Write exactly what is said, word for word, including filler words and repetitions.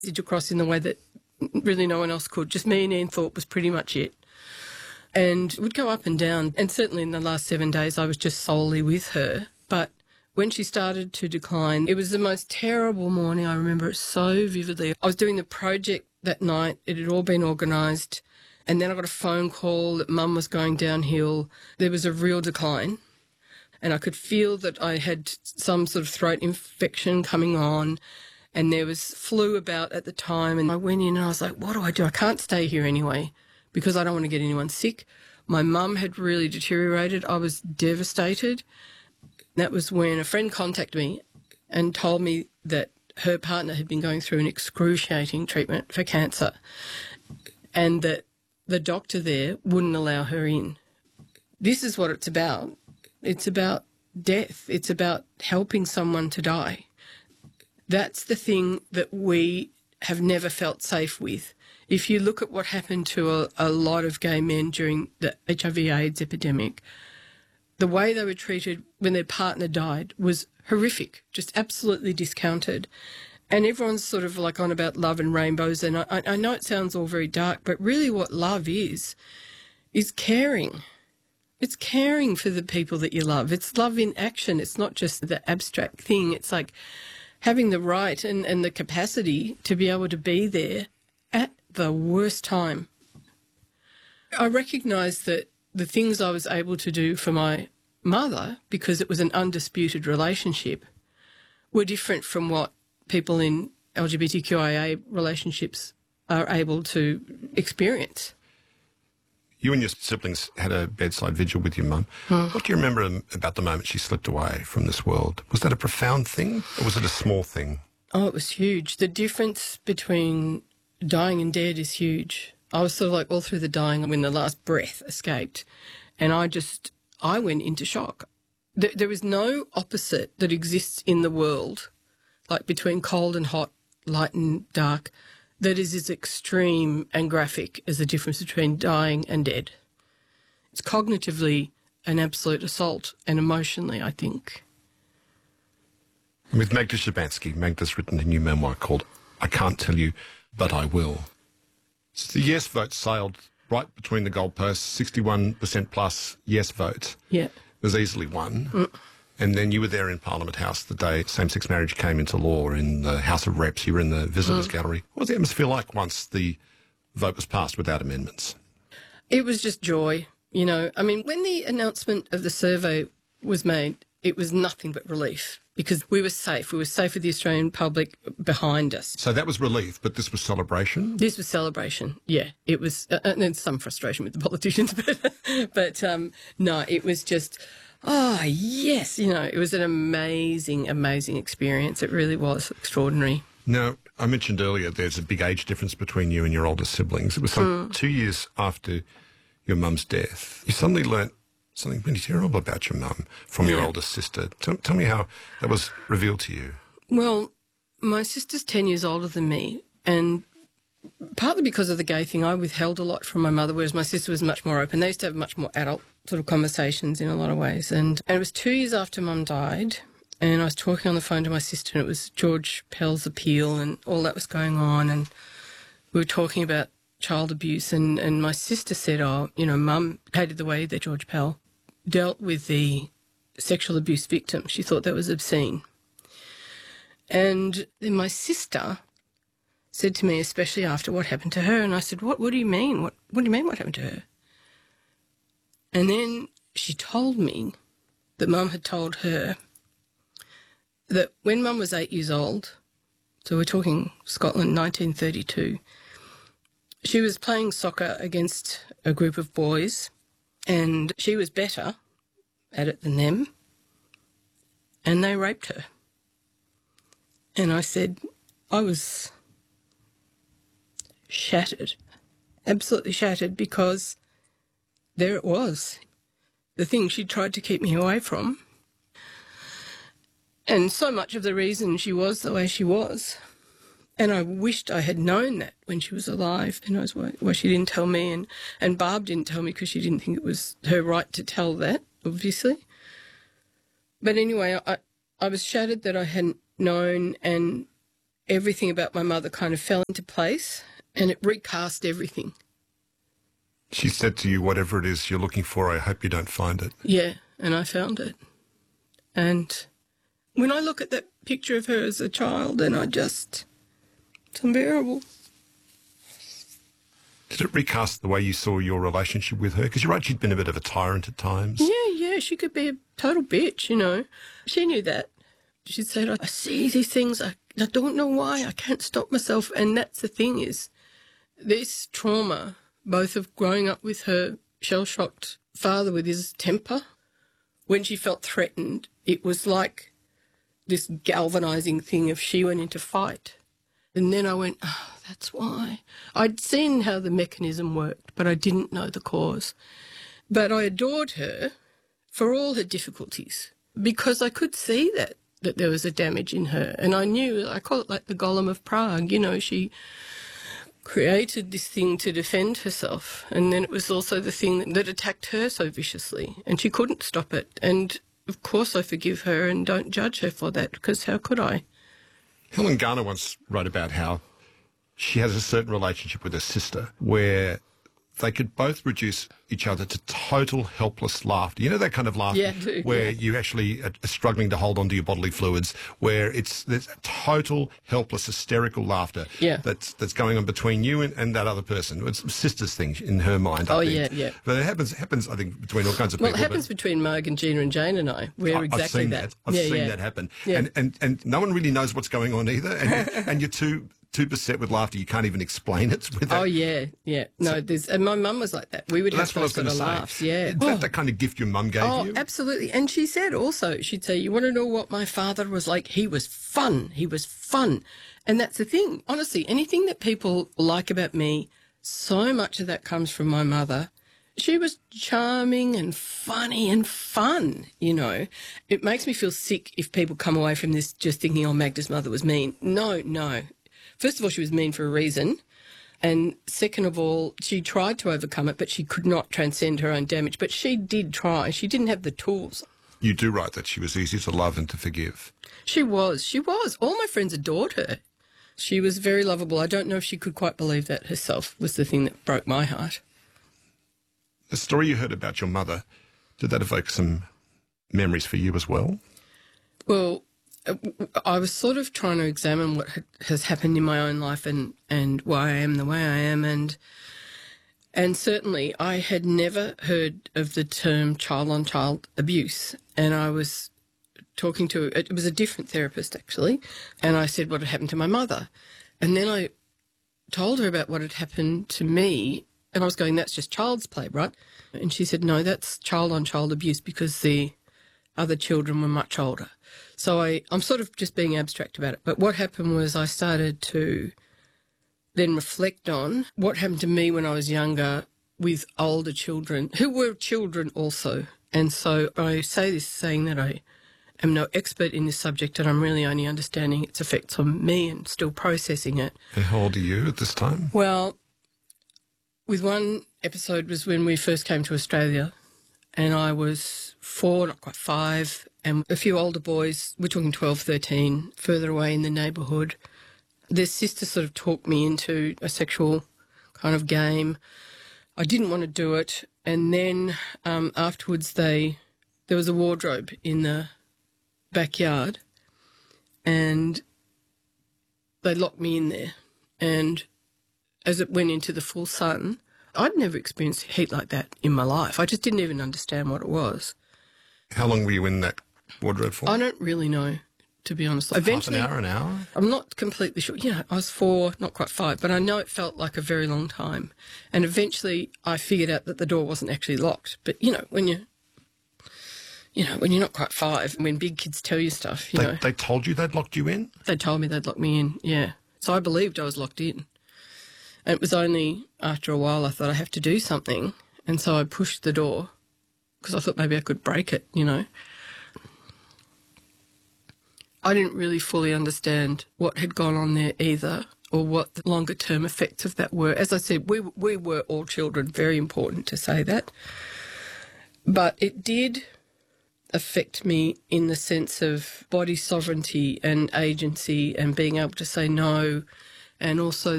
across in the way that really no one else could. Just me and Ian Thorpe was pretty much it. And would go up and down. And certainly in the last seven days, I was just solely with her. But when she started to decline, it was the most terrible morning. I remember it so vividly. I was doing the project that night. It had all been organised. And then I got a phone call that Mum was going downhill. There was a real decline. And I could feel that I had some sort of throat infection coming on. And there was flu about at the time. And I went in and I was like, what do I do? I can't stay here anyway because I don't want to get anyone sick. My mum had really deteriorated. I was devastated. That was when a friend contacted me and told me that her partner had been going through an excruciating treatment for cancer and that the doctor there wouldn't allow her in. This is what it's about. It's about death. It's about helping someone to die. That's the thing that we have never felt safe with. If you look at what happened to a, a lot of gay men during the H I V AIDS epidemic, the way they were treated when their partner died was horrific, just absolutely discounted. And everyone's sort of like on about love and rainbows, and I, I know it sounds all very dark, but really what love is, is caring. It's caring for the people that you love. It's love in action. It's not just the abstract thing. It's like having the right and, and the capacity to be able to be there at the worst time. I recognise that the things I was able to do for my mother, because it was an undisputed relationship, were different from what people in L G B T Q I A relationships are able to experience. You and your siblings had a bedside vigil with your mum. Hmm. What do you remember about the moment she slipped away from this world? Was that a profound thing or was it a small thing? Oh, it was huge. The difference between dying and dead is huge. I was sort of like all through the dying when the last breath escaped, and I just, I went into shock. There, there is no opposite that exists in the world, like between cold and hot, light and dark, that is as extreme and graphic as the difference between dying and dead. It's cognitively an absolute assault, and emotionally, I think. With Magda Szubanski, Magda's written a new memoir called I Can't Tell You, But I Will. So the yes vote sailed right between the goalposts, sixty-one percent plus yes vote. Yeah. Was easily won. Mm. And then you were there in Parliament House the day same-sex marriage came into law in the House of Reps. You were in the visitors' mm. gallery. What was the atmosphere like once the vote was passed without amendments? It was just joy, you know. I mean, when the announcement of the survey was made, it was nothing but relief because we were safe. We were safe with the Australian public behind us. So that was relief, but this was celebration? This was celebration, yeah. It was, uh, and then some frustration with the politicians, but, but um, no, it was just... Oh, yes, you know, it was an amazing, amazing experience. It really was extraordinary. Now, I mentioned earlier there's a big age difference between you and your older siblings. It was some mm. two years after your mum's death. You suddenly learnt something really terrible about your mum from yeah. your older sister. Tell, tell me how that was revealed to you. Well, my sister's ten years older than me, and partly because of the gay thing, I withheld a lot from my mother, whereas my sister was much more open. They used to have much more adult sort of conversations in a lot of ways. And, and it was two years after Mum died, and I was talking on the phone to my sister, and it was George Pell's appeal and all that was going on, and we were talking about child abuse, and, and my sister said, oh, you know, Mum hated the way that George Pell dealt with the sexual abuse victim. She thought that was obscene. And then my sister said to me, especially after what happened to her, and I said, what, what do you mean? What, what do you mean what happened to her? And then she told me that Mum had told her that when Mum was eight years old, so we're talking Scotland, nineteen thirty-two, she was playing soccer against a group of boys and she was better at it than them, and they raped her. And I said, I was shattered, absolutely shattered, because there it was, the thing she tried to keep me away from. And so much of the reason she was the way she was. And I wished I had known that when she was alive, and I was why, why she didn't tell me. And, and Barb didn't tell me because she didn't think it was her right to tell that, obviously. But anyway, I, I was shattered that I hadn't known, and everything about my mother kind of fell into place and it recast everything. She said to you, whatever it is you're looking for, I hope you don't find it. Yeah, and I found it. And when I look at that picture of her as a child, and I just, it's unbearable. Did it recast the way you saw your relationship with her? Because you're right, she'd been a bit of a tyrant at times. Yeah, yeah, she could be a total bitch, you know. She knew that. She said, I see these things, I, I don't know why, I can't stop myself. And that's the thing is, this trauma, both of growing up with her shell-shocked father with his temper, when she felt threatened, it was like this galvanising thing of she went into fight. And then I went, oh, that's why. I'd seen how the mechanism worked, but I didn't know the cause. But I adored her for all her difficulties because I could see that, that there was a damage in her. And I knew, I call it like the Golem of Prague, you know, she created this thing to defend herself. And then it was also the thing that, that attacked her so viciously. And she couldn't stop it. And of course I forgive her and don't judge her for that because how could I? Helen Garner once wrote about how she has a certain relationship with her sister where they could both reduce each other to total helpless laughter. You know that kind of laughter Yeah, I do, where yeah. you actually are struggling to hold on to your bodily fluids, where it's there's total helpless hysterical laughter Yeah. that's that's going on between you and, and that other person. It's a sister's thing in her mind, I Oh, think. yeah, yeah. But it happens, happens, I think, between all kinds of Well, people. it happens but between Marg and Gina and Jane and I. We're I- exactly I've seen that. that. I've yeah, seen yeah. that happen. Yeah. And, and and no one really knows what's going on either. And, and you're too too beset with laughter, you can't even explain it. With that. Oh, yeah, yeah. No, there's, and my mum was like that. We would have That's what I was those going sort to of say. laughs, yeah. Is that the kind of gift your mum gave Oh, you? absolutely. And she said also, she'd say, you want to know what my father was like? He was fun. He was fun. And that's the thing. Honestly, anything that people like about me, so much of that comes from my mother. She was charming and funny and fun, you know. It makes me feel sick if people come away from this just thinking, oh, Magda's mother was mean. No, no. First of all, she was mean for a reason. And second of all, she tried to overcome it, but she could not transcend her own damage. But she did try. She didn't have the tools. You do write that she was easy to love and to forgive. She was. She was. All my friends adored her. She was very lovable. I don't know if she could quite believe that herself was the thing that broke my heart. The story you heard about your mother, did that evoke some memories for you as well? Well, I was sort of trying to examine what has happened in my own life and, and why I am the way I am. And and certainly I had never heard of the term child-on-child abuse. And I was talking to, it was a different therapist actually, and I said what had happened to my mother. And then I told her about what had happened to me, and I was going, that's just child's play, right? And she said, no, that's child-on-child abuse because the other children were much older. So I, I'm sort of just being abstract about it. But what happened was I started to then reflect on what happened to me when I was younger with older children who were children also. And so I say this saying that I am no expert in this subject and I'm really only understanding its effects on me and still processing it. And how old are you at this time? Well, with one episode was when we first came to Australia and I was four, not quite five, and a few older boys, we're talking twelve, thirteen, further away in the neighbourhood. Their sister sort of talked me into a sexual kind of game. I didn't want to do it. And then um, afterwards they, there was a wardrobe in the backyard and they locked me in there. And as it went into the full sun, I'd never experienced heat like that in my life. I just didn't even understand what it was. How long were you in that wardrobe for? I don't really know, to be honest. Half an hour, an hour? I'm not completely sure. You know, I was four, not quite five, but I know it felt like a very long time. And eventually I figured out that the door wasn't actually locked. But, you know, when you, you know, when you're not quite five, when big kids tell you stuff, you They, know. they told you they'd locked you in? They told me they'd lock me in, yeah. So I believed I was locked in. And it was only after a while I thought I have to do something. And so I pushed the door because I thought maybe I could break it, you know. I didn't really fully understand what had gone on there either or what the longer term effects of that were. As I said, we, we were all children, very important to say that. But it did affect me in the sense of body sovereignty and agency and being able to say no, and also